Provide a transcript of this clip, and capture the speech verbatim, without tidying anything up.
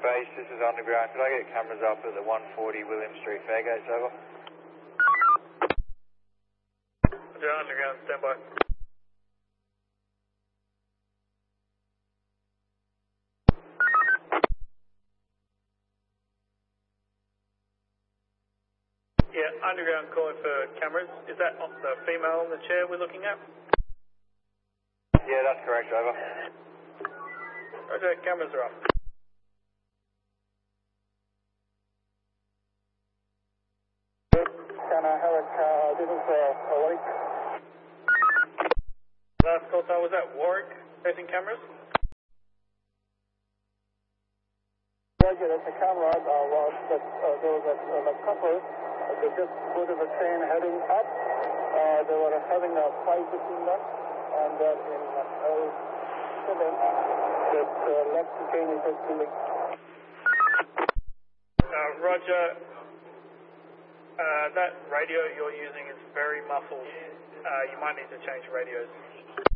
base, this is underground. Could I get cameras up at the one forty William Street Fairgates, over? Yeah, underground, stand by. Yeah, underground calling for cameras. Is that the female on the chair we're looking at? Yeah, that's correct, over. Roger, cameras are off. Can I have a car? This is uh, Warwick. Last call sign, was that Warwick facing cameras? Roger, that's a camera. Uh, was that, uh, there was a, a couple. Uh, they just go to the train heading up. Uh, they were having a fight between them. And then in L seven, that uh, left train is just doing. Uh, Roger, uh, that radio you're using is very muffled. Uh, you might need to change radios.